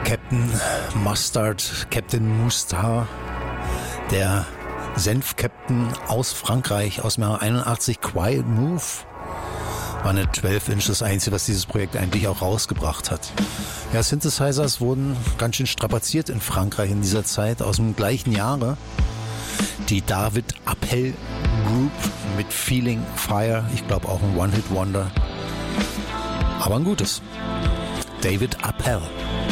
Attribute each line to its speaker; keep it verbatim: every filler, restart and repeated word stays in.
Speaker 1: Captain Mustard, Captain Mustard, der Senf-Captain aus Frankreich aus dem Jahr einundachtzig, Quiet Move. War eine zwölf Inch, das Einzige, was dieses Projekt eigentlich auch rausgebracht hat. Ja, Synthesizers wurden ganz schön strapaziert in Frankreich in dieser Zeit, aus dem gleichen Jahre. Die David Appel Group mit Feeling Fire, ich glaube auch ein One-Hit-Wonder. Aber ein gutes. David Appel.